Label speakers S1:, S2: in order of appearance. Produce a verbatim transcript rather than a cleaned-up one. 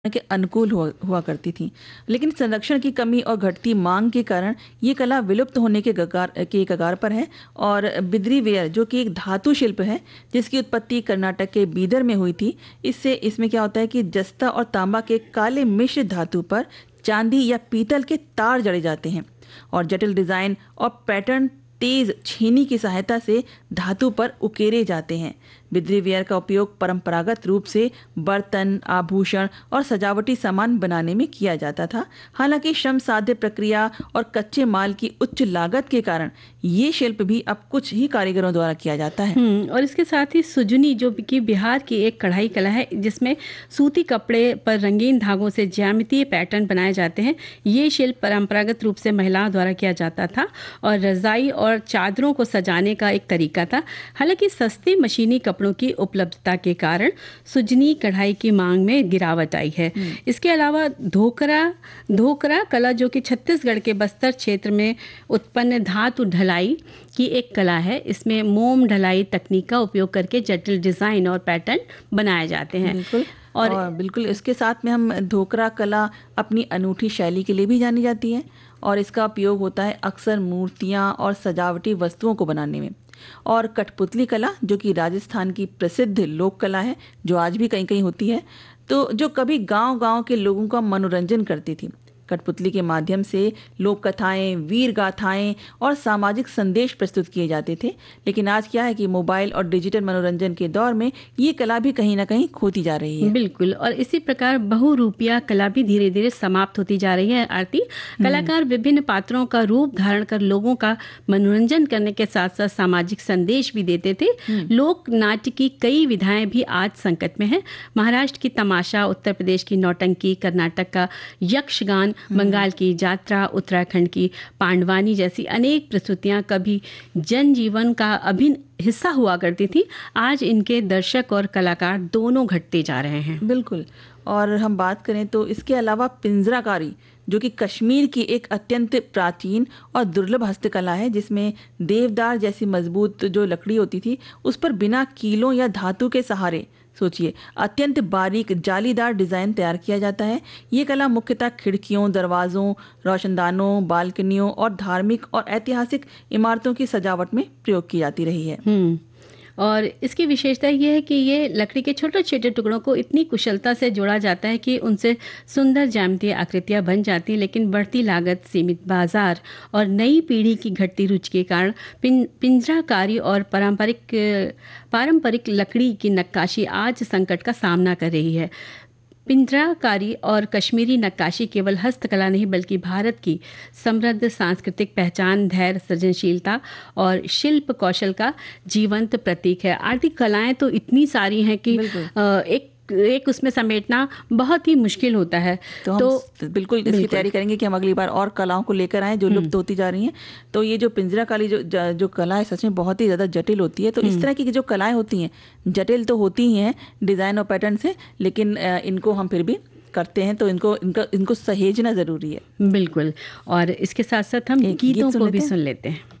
S1: के अनुकूल हुआ हुआ करती थी। लेकिन संरक्षण की कमी और घटती मांग के कारण ये कला विलुप्त होने के कगार के कगार पर है। और बिद्री वेयर जो कि एक धातु शिल्प है जिसकी उत्पत्ति कर्नाटक के बीदर में हुई थी, इससे इसमें क्या होता है कि जस्ता और तांबा के काले मिश्र धातु पर चांदी या पीतल के तार जड़े जाते हैं और जटिल डिजाइन और पैटर्न तेज छेनी की सहायता से धातु पर उकेरे जाते हैं। बिद्री वेयर का उपयोग परंपरागत रूप से बर्तन, आभूषण और सजावटी सामान बनाने में किया जाता था। हालांकि श्रम साध्य प्रक्रिया और कच्चे माल की उच्च लागत के कारण ये शिल्प भी अब कुछ ही कारीगरों द्वारा किया जाता है।
S2: और इसके साथ ही सुजनी जो कि बिहार की एक कढ़ाई कला है जिसमें सूती कपड़े पर रंगीन धागों से ज्यामितीय पैटर्न बनाए जाते हैं। ये शिल्प परंपरागत रूप से महिलाओं द्वारा किया जाता था और रजाई और चादरों को सजाने का एक तरीका था। हालांकि सस्ती मशीनी कपड़ों की उपलब्धता के कारण सुजनी कढ़ाई की मांग में गिरावट आई है। इसके अलावा धोकरा धोकरा कला जो कि छत्तीसगढ़ के बस्तर क्षेत्र में उत्पन्न धातु ढलाई की एक कला है। इसमें मोम ढलाई तकनीक का उपयोग करके जटिल डिजाइन और पैटर्न बनाए जाते हैं।
S1: बिल्कुल और, और बिल्कुल इसके साथ में हम धोकरा कला अपनी अनूठी शैली के लिए भी जानी जाती है और इसका उपयोग होता है अक्सर मूर्तियां और सजावटी वस्तुओं को बनाने में। और कठपुतली कला जो कि राजस्थान की प्रसिद्ध लोक कला है जो आज भी कहीं कहीं होती है, तो जो कभी गांव-गांव के लोगों का मनोरंजन करती थी। कठपुतली के माध्यम से लोक कथाएं, वीर गाथाएं और सामाजिक संदेश प्रस्तुत किए जाते थे। लेकिन आज क्या है कि मोबाइल और डिजिटल मनोरंजन के दौर में ये कला भी कहीं ना कहीं खोती जा रही है।
S2: बिल्कुल, और इसी प्रकार बहुरूपिया कला भी धीरे धीरे समाप्त होती जा रही है। आरती, कलाकार विभिन्न पात्रों का रूप धारण कर लोगों का मनोरंजन करने के साथ साथ सामाजिक संदेश भी देते थे। लोक नाट्य की कई विधाएं भी आज संकट में है। महाराष्ट्र की तमाशा, उत्तर प्रदेश की नौटंकी, कर्नाटक का यक्षगान, बंगाल की यात्रा, उत्तराखंड की पांडवानी जैसी अनेक प्रस्तुतियां कभी जनजीवन का अभिन्न हिस्सा हुआ करती थी। आज इनके दर्शक और कलाकार दोनों घटते जा रहे हैं।
S1: बिल्कुल, और हम बात करें तो इसके अलावा पिंजराकारी जो कि कश्मीर की एक अत्यंत प्राचीन और दुर्लभ हस्तकला है जिसमें देवदार जैसी मजबूत जो लकड़ी होती थी उस पर बिना कीलों या धातु के सहारे सोचिए अत्यंत बारीक जालीदार डिजाइन तैयार किया जाता है। ये कला मुख्यतः खिड़कियों, दरवाजों, रोशनदानों, बालकनियों और धार्मिक और ऐतिहासिक इमारतों की सजावट में प्रयोग की जाती रही है।
S2: हम्म और इसकी विशेषता ये है कि ये लकड़ी के छोटे छोटे टुकड़ों को इतनी कुशलता से जोड़ा जाता है कि उनसे सुंदर ज्यामितीय आकृतियां बन जाती हैं। लेकिन बढ़ती लागत, सीमित बाजार और नई पीढ़ी की घटती रुचि के कारण पिं, पिंजराकारी और पारंपरिक पारंपरिक लकड़ी की नक्काशी आज संकट का सामना कर रही है। पिंजराकारी और कश्मीरी नक्काशी केवल हस्तकला नहीं बल्कि भारत की समृद्ध सांस्कृतिक पहचान, धैर्य, सृजनशीलता और शिल्प कौशल का जीवंत प्रतीक है। आर्थिक कलाएं तो इतनी सारी हैं कि एक एक उसमें समेटना बहुत ही मुश्किल होता है।
S1: तो, तो हम बिल्कुल इसकी तैयारी करेंगे कि हम अगली बार और कलाओं को लेकर आएं जो लुप्त होती जा रही हैं। तो ये जो पिंजराकारी जो जो कला है सच में बहुत ही ज़्यादा जटिल होती है। तो इस तरह की जो कलाएं होती हैं जटिल तो होती ही हैं डिज़ाइन और पैटर्न से, लेकिन इनको हम फिर भी करते हैं तो इनको इनको इनको सहेजना ज़रूरी है।
S2: बिल्कुल, और इसके साथ साथ हम गीतों को भी सुन लेते हैं।